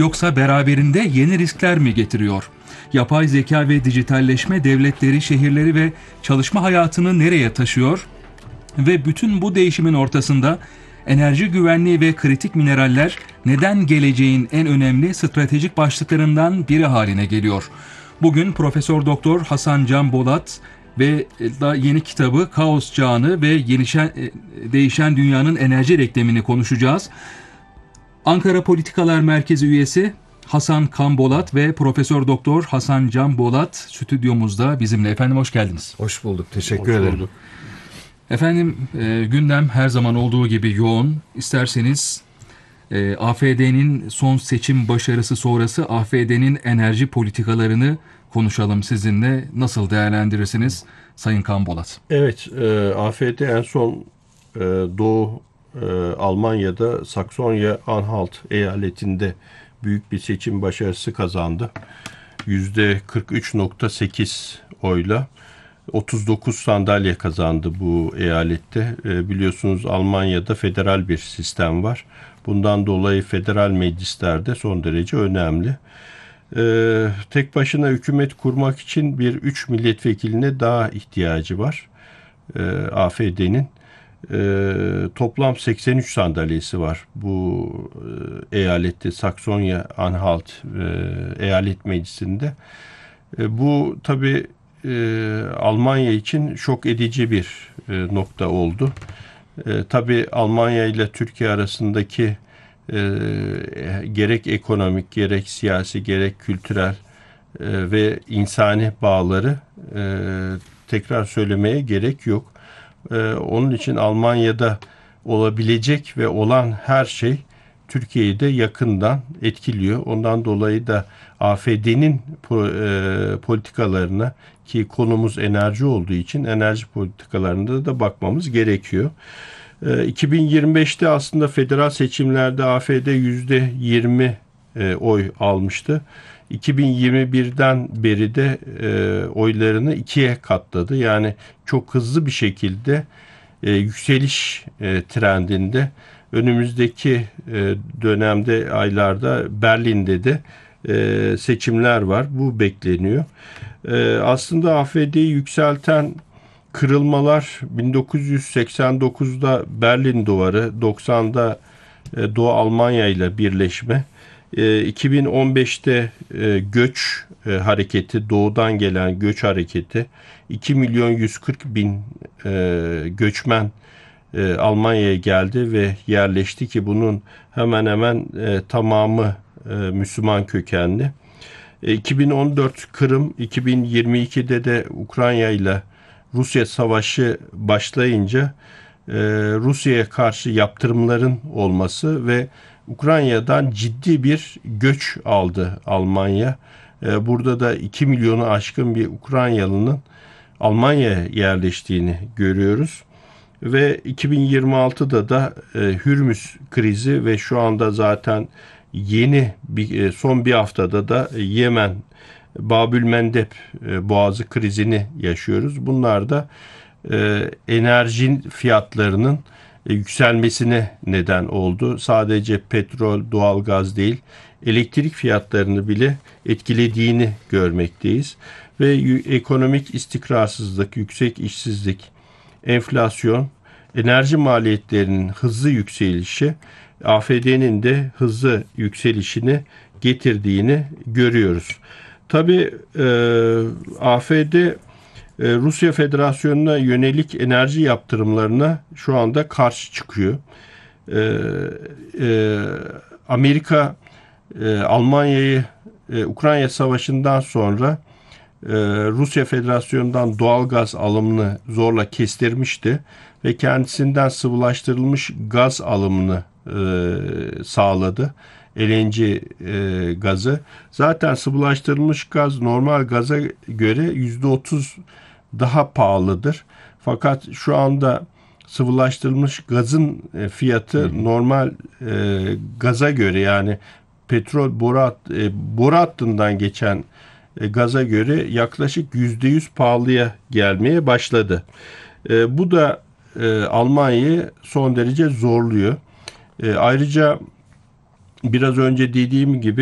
yoksa beraberinde yeni riskler mi getiriyor? Yapay zeka ve dijitalleşme devletleri, şehirleri ve çalışma hayatını nereye taşıyor? Ve bütün bu değişimin ortasında enerji güvenliği ve kritik mineraller neden geleceğin en önemli stratejik başlıklarından biri haline geliyor? Bugün Profesör Doktor Hasan Can Bolat ve yeni kitabı Kaos Çağını ve Değişen Dünyanın Enerji Reklamini konuşacağız. Ankara Politikalar Merkezi üyesi Hasan Kan Bolat ve Profesör Doktor Hasan Can Bolat stüdyomuzda bizimle. Efendim hoş geldiniz. Hoş bulduk. Teşekkür ederim. Efendim gündem her zaman olduğu gibi yoğun. İsterseniz AFD'nin son seçim başarısı sonrası AFD'nin enerji politikalarını konuşalım sizinle. Nasıl değerlendirirsiniz Sayın Kan Bolat? Evet, AFD en son Doğu Almanya'da Saksonya-Anhalt eyaletinde büyük bir seçim başarısı kazandı. %43.8 oyla 39 sandalye kazandı bu eyalette. Biliyorsunuz Almanya'da federal bir sistem var. Bundan dolayı federal meclisler de son derece önemli. Tek başına hükümet kurmak için bir 3 milletvekiline daha ihtiyacı var AFD'nin. Toplam 83 sandalyesi var bu eyalette, Saksonya-Anhalt eyalet meclisinde. Bu tabii Almanya için şok edici bir nokta oldu. Tabii Almanya ile Türkiye arasındaki gerek ekonomik, gerek siyasi, gerek kültürel ve insani bağları tekrar söylemeye gerek yok. Onun için Almanya'da olabilecek ve olan her şey Türkiye'yi de yakından etkiliyor. Ondan dolayı da AFD'nin politikalarına, ki konumuz enerji olduğu için enerji politikalarında da bakmamız gerekiyor. 2025'te aslında federal seçimlerde AFD %20 oy almıştı. 2021'den beri de oylarını 2'ye katladı. Yani çok hızlı bir şekilde yükseliş trendinde. Önümüzdeki dönemde, aylarda Berlin'de de seçimler var. Bu bekleniyor. Aslında AFD'yi yükselten kırılmalar 1989'da Berlin Duvarı, 90'da Doğu Almanya ile birleşme, 2015'te göç hareketi, doğudan gelen göç hareketi, 2.140.000 göçmen Almanya'ya geldi ve yerleşti ki bunun hemen hemen tamamı Müslüman kökenli. 2014 Kırım, 2022'de de Ukrayna ile Rusya savaşı başlayınca Rusya'ya karşı yaptırımların olması ve Ukrayna'dan ciddi bir göç aldı Almanya. Burada da 2 milyonu aşkın bir Ukraynalı'nın Almanya'ya yerleştiğini görüyoruz. Ve 2026'da da Hürmüz krizi ve şu anda zaten son bir haftada da Yemen, Babülmendeb boğazı krizini yaşıyoruz. Bunlar da enerji fiyatlarının yükselmesine neden oldu. Sadece petrol, doğalgaz değil, elektrik fiyatlarını bile etkilediğini görmekteyiz. Ve ekonomik istikrarsızlık, yüksek işsizlik, enflasyon, enerji maliyetlerinin hızlı yükselişi, AFD'nin de hızlı yükselişini getirdiğini görüyoruz. Tabii AFD Rusya Federasyonu'na yönelik enerji yaptırımlarına şu anda karşı çıkıyor. Amerika Almanya'yı Ukrayna Savaşı'ndan sonra Rusya Federasyonu'ndan doğal gaz alımını zorla kestirmişti ve kendisinden sıvılaştırılmış gaz alımını sağladı. LNG gazı. Zaten sıvılaştırılmış gaz normal gaza göre %30 daha pahalıdır. Fakat şu anda sıvılaştırılmış gazın fiyatı normal gaza göre, yani petrol boru hattından geçen gaza göre yaklaşık %100 pahalıya gelmeye başladı. Bu da Almanya'yı son derece zorluyor. Ayrıca biraz önce dediğim gibi